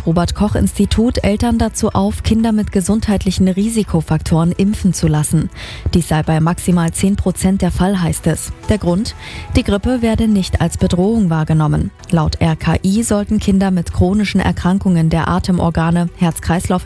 das Robert-Koch-Institut Eltern dazu auf, Kinder mit gesundheitlichen Risikofaktoren impfen zu lassen. Dies sei bei maximal 10% der Fall, heißt es. Der Grund? Die Grippe werde nicht als Bedrohung wahrgenommen. Laut RKI sollten Kinder mit chronischen Erkrankungen der Atemorgane, Herz-Kreislauf